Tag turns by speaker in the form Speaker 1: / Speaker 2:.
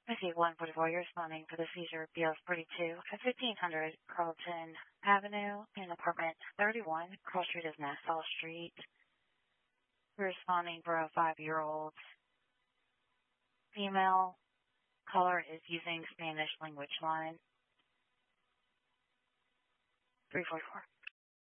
Speaker 1: I see 144. You're responding for the seizure BS 42 at 1500 Carlton Avenue in apartment 31. Cross Street is Nassau Street. We're responding for a 5-year-old female. Caller is using Spanish language line. 344.